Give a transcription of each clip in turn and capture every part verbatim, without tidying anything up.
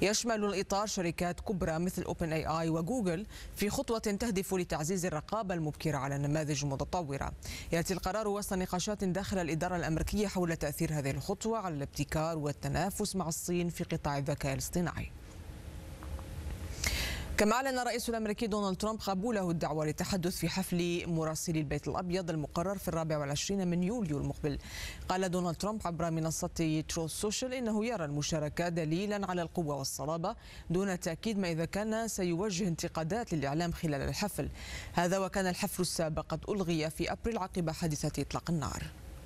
يشمل الإطار شركات كبرى مثل أوبن اي اي وجوجل في خطوة تهدف لتعزيز الرقابة المبكرة على النماذج المتطورة. يأتي القرار وسط نقاشات داخل الإدارة الأمريكية حول تأثير هذه الخطوة على الابتكار والتنافس مع الصين في قطاع الذكاء الاصطناعي. كما أعلن الرئيس الأمريكي دونالد ترامب قبوله الدعوة للتحدث في حفل مراسلي البيت الأبيض المقرر في الرابع والعشرين من يوليو المقبل. قال دونالد ترامب عبر منصة تروث سوشيال إنه يرى المشاركة دليلا على القوة والصلابة دون تأكيد ما إذا كان سيوجه انتقادات للإعلام خلال الحفل. هذا وكان الحفل السابق قد ألغي في أبريل عقب حادثة إطلاق النار.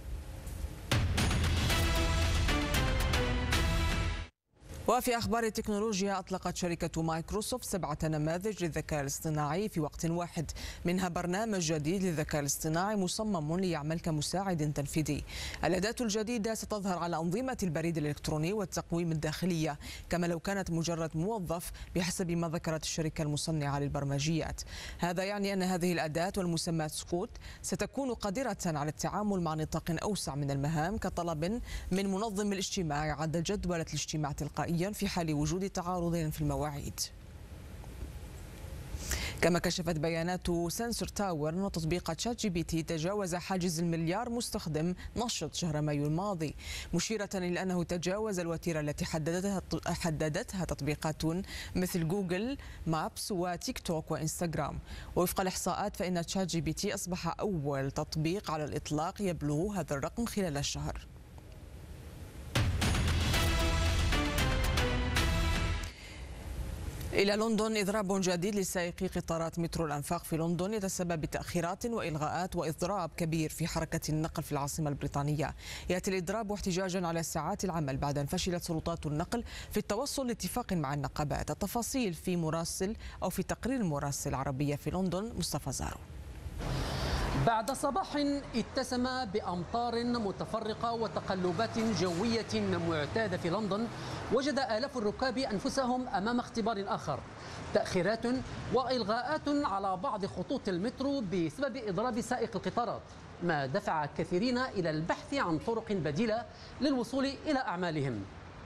وفي أخبار التكنولوجيا، أطلقت شركة مايكروسوفت سبعة نماذج للذكاء الاصطناعي في وقت واحد، منها برنامج جديد للذكاء الاصطناعي مصمم ليعمل كمساعد تنفيذي. الأداة الجديدة ستظهر على أنظمة البريد الإلكتروني والتقويم الداخلية كما لو كانت مجرد موظف بحسب ما ذكرت الشركة المصنعة للبرمجيات. هذا يعني أن هذه الأداة والمسمى سكوت ستكون قادرة على التعامل مع نطاق أوسع من المهام كطلب من منظم الاجتماع عند جدولة الاجتماع تلقائيا في حال وجود تعارض في المواعيد. كما كشفت بيانات سنسور تاور أن تطبيق تشات جي بي تي تجاوز حاجز المليار مستخدم نشط شهر مايو الماضي، مشيرة إلى أنه تجاوز الوتيرة التي حددتها حددتها تطبيقات مثل جوجل مابس وتيك توك وإنستغرام. ووفق الإحصاءات فإن تشات جي بي تي أصبح أول تطبيق على الإطلاق يبلغ هذا الرقم خلال الشهر. إلى لندن، إضراب جديد لسائقي قطارات مترو الأنفاق في لندن يتسبب بتأخيرات وإلغاءات وإضراب كبير في حركة النقل في العاصمة البريطانية. يأتي الإضراب احتجاجا على ساعات العمل بعد أن فشلت سلطات النقل في التوصل لاتفاق مع النقابات. التفاصيل في مراسل أو في تقرير مراسل العربية في لندن مصطفى زارو. بعد صباح اتسم بأمطار متفرقة وتقلبات جوية معتادة في لندن، وجد آلاف الركاب أنفسهم أمام اختبار آخر: تأخيرات وإلغاءات على بعض خطوط المترو بسبب إضراب سائق القطارات، ما دفع كثيرين إلى البحث عن طرق بديلة للوصول إلى أعمالهم.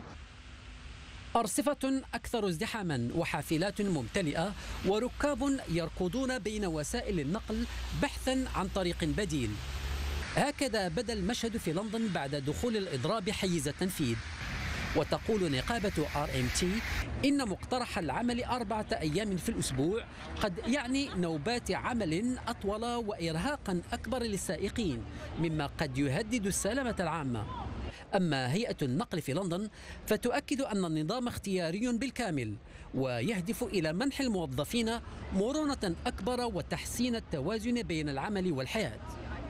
أرصفة أكثر ازدحاما وحافلات ممتلئة وركاب يركضون بين وسائل النقل بحثا عن طريق بديل. هكذا بدا المشهد في لندن بعد دخول الإضراب حيز التنفيذ. وتقول نقابة آر إم تي إن مقترح العمل أربعة أيام في الأسبوع قد يعني نوبات عمل أطول وإرهاقا أكبر للسائقين، مما قد يهدد السلامة العامة. أما هيئة النقل في لندن فتؤكد أن النظام اختياري بالكامل ويهدف إلى منح الموظفين مرونة أكبر وتحسين التوازن بين العمل والحياة.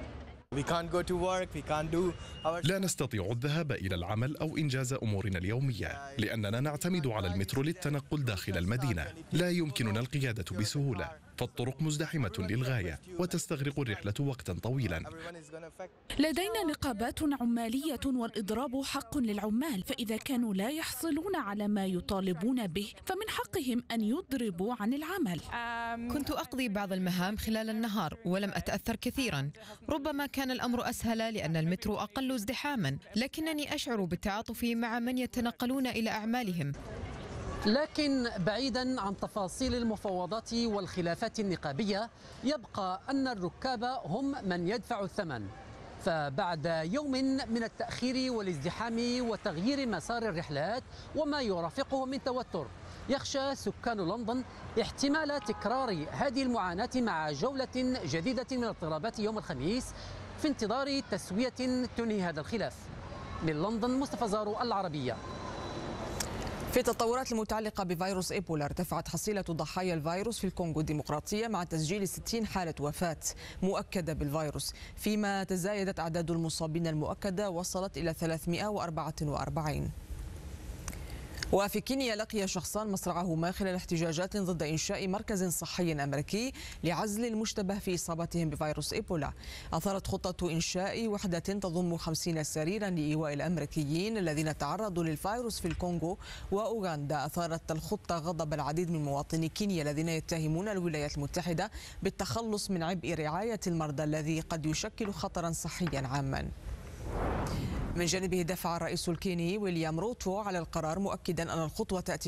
لا نستطيع الذهاب إلى العمل أو إنجاز أمورنا اليومية لأننا نعتمد على المترو للتنقل داخل المدينة. لا يمكننا القيادة بسهولة، فالطرق مزدحمة للغاية وتستغرق الرحلة وقتا طويلا. لدينا نقابات عمالية والإضراب حق للعمال، فإذا كانوا لا يحصلون على ما يطالبون به فمن حقهم أن يضربوا عن العمل. كنت أقضي بعض المهام خلال النهار ولم أتأثر كثيرا. ربما كان الأمر أسهل لأن المترو أقل ازدحاما، لكنني أشعر بالتعاطف مع من يتنقلون إلى أعمالهم. لكن بعيدا عن تفاصيل المفاوضات والخلافات النقابية، يبقى أن الركاب هم من يدفع الثمن. فبعد يوم من التأخير والازدحام وتغيير مسار الرحلات وما يرافقه من توتر، يخشى سكان لندن احتمال تكرار هذه المعاناة مع جولة جديدة من الاضطرابات يوم الخميس في انتظار تسوية تنهي هذا الخلاف. من لندن مصطفى زارو، العربية. في التطورات المتعلقة بفيروس إيبولا، ارتفعت حصيلة ضحايا الفيروس في الكونغو الديمقراطية مع تسجيل ستين حالة وفاة مؤكدة بالفيروس، فيما تزايدت أعداد المصابين المؤكدة وصلت إلى ثلاثمئة وأربعة وأربعين. وفي كينيا لقي شخصان مصرعهما خلال احتجاجات ضد إنشاء مركز صحي أمريكي لعزل المشتبه في إصابتهم بفيروس إيبولا. أثارت خطة إنشاء وحدة تضم خمسين سريرا لإيواء الأمريكيين الذين تعرضوا للفيروس في الكونغو وأوغندا. أثارت الخطة غضب العديد من مواطني كينيا الذين يتهمون الولايات المتحدة بالتخلص من عبء رعاية المرضى الذي قد يشكل خطرا صحيا عاما. من جانبه دفع الرئيس الكيني ويليام روتو على القرار، مؤكدا أن الخطوة تأتي